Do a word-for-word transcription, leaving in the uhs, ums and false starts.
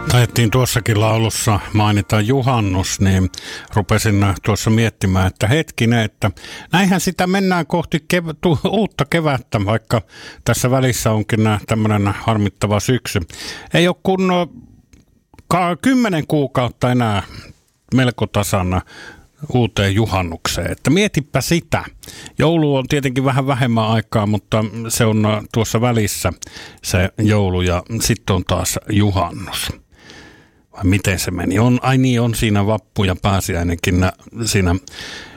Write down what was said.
Taidettiin tuossakin laulussa mainita juhannus, niin rupesin tuossa miettimään, että hetkinen, että näinhän sitä mennään kohti kev- tu- uutta kevättä, vaikka tässä välissä onkin tämmöinen harmittava syksy. Ei ole kun ka- kymmenen kuukautta enää melko tasana uuteen juhannukseen. Että mietipä sitä. Joulu on tietenkin vähän vähemmän aikaa, mutta se on tuossa välissä se joulu ja sitten on taas juhannus. Vai miten se meni? On, ai niin, on siinä vappu ja pääsiäinenkin siinä